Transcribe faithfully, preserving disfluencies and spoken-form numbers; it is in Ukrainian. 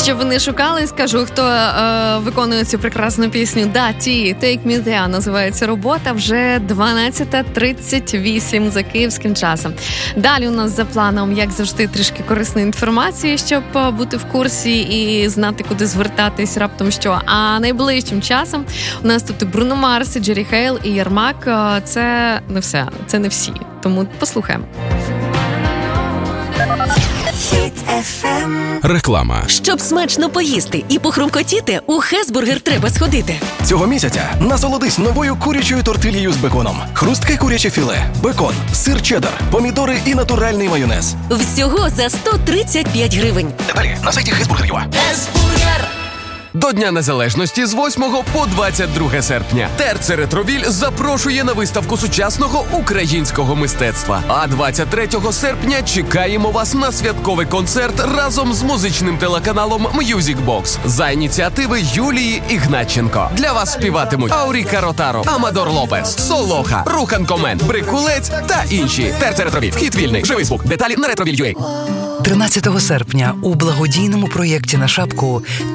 Щоб ви не шукали, скажу, хто е, виконує цю прекрасну пісню. Да, ті, Take Me There називається робота, вже дванадцята тридцять вісім за київським часом. Далі у нас за планом, як завжди, трішки корисної інформації, щоб бути в курсі і знати, куди звертатись раптом що. А найближчим часом у нас тут і Бруно Марс, і Джері Хейл, і Єрмак. Це не все, це не всі. Тому послухаємо. Реклама. Щоб смачно поїсти і похрумкотіти, у Хесбургер треба сходити. Цього місяця насолодись новою курячою тортильєю з беконом. Хрустке куряче філе, бекон, сир чеддер, помідори і натуральний майонез. Всього за сто тридцять п'ять гривень. Деталі на сайті Хесбургер точка ю а. Хесбургер! До Дня Незалежності з восьмого по двадцять друге серпня Терце Ретровіль запрошує на виставку сучасного українського мистецтва. А двадцять третього серпня чекаємо вас на святковий концерт разом з музичним телеканалом Music Box за ініціативи Юлії Ігнатченко. Для вас співатимуть Ауріка Ротаро, Амадор Лопес, Солоха, Рухан Комен, Брикулець та інші. Терце Ретровіль. Вхід вільний. Живий звук. Деталі на ретровіль крапка ю а. тринадцятого серпня у благодійному проєкті «На шапку»